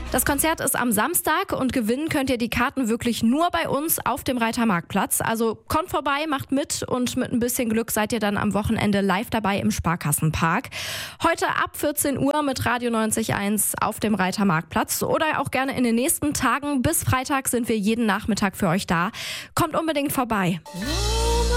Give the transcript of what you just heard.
Das Konzert ist am Samstag und gewinnen könnt ihr die Karten wirklich nur bei uns auf dem Reiter-Markt-Platz. Also kommt vorbei, macht mit und mit ein bisschen Glück seid ihr dann am Wochenende live dabei im Sparkassenpark. Heute ab 14 Uhr mit Radio 90.1 auf dem Reiter-Markt-Platz oder auch gerne in den nächsten Tagen. Bis Freitag sind wir jeden Nachmittag für euch da. Kommt unbedingt vorbei.